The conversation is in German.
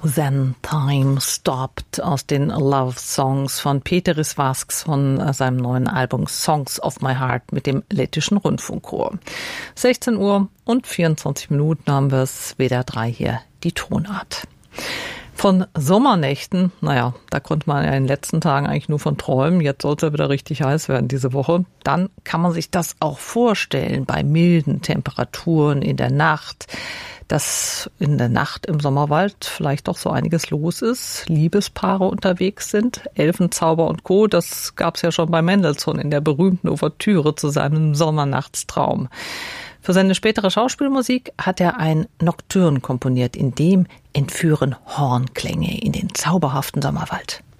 Then Time Stopped aus den Love Songs von Péteris Vasks von seinem neuen Album Songs of My Heart mit dem lettischen Rundfunkchor. 16 Uhr und 24 Minuten haben wir es, WDR 3 hier, die Tonart. Von Sommernächten, naja, da konnte man ja in den letzten Tagen eigentlich nur von träumen. Jetzt soll es ja wieder richtig heiß werden diese Woche. Dann kann man sich das auch vorstellen bei milden Temperaturen in der Nacht, dass in der Nacht im Sommerwald vielleicht doch so einiges los ist, Liebespaare unterwegs sind, Elfenzauber und Co., das gab's ja schon bei Mendelssohn in der berühmten Ouvertüre zu seinem Sommernachtstraum. Für seine spätere Schauspielmusik hat er ein Nocturne komponiert, in dem entführen Hornklänge in den zauberhaften Sommerwald.